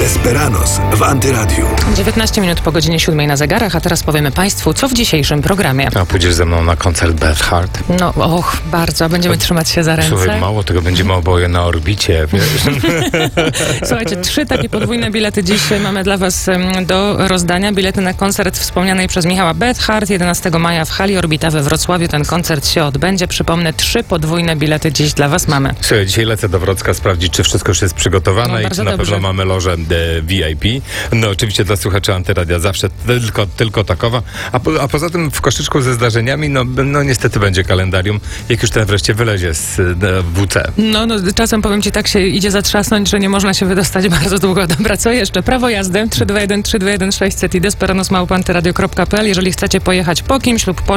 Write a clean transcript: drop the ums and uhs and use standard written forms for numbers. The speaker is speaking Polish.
Desperados w Antyradiu. 19 minut po godzinie 7 na zegarach, a teraz powiemy Państwu, co w dzisiejszym programie. A pójdziesz ze mną na koncert Beth Hart? No, bardzo. Będziemy trzymać się za ręce. Słuchaj, mało tego, będziemy oboje na orbicie, wiesz. Słuchajcie, 3 takie podwójne bilety dziś mamy dla Was do rozdania. Bilety na koncert wspomnianej przez Michała Beth Hart 11 maja w hali Orbita we Wrocławiu. Ten koncert się odbędzie. Przypomnę, 3 podwójne bilety dziś dla Was mamy. Słuchaj, dzisiaj lecę do Wrocka sprawdzić, czy wszystko już jest przygotowane i czy na pewno mamy lożę VIP. No oczywiście dla słuchaczy Antyradia zawsze tylko takowa. A poza tym w koszyczku ze zdarzeniami, no niestety będzie kalendarium, jak już ten wreszcie wylezie z WC. No, czasem powiem Ci, tak się idzie zatrzasnąć, że nie można się wydostać bardzo długo. Dobra, co jeszcze? Prawo jazdy 321 321 600 i desperados@antyradio.pl. Jeżeli chcecie pojechać po kimś lub po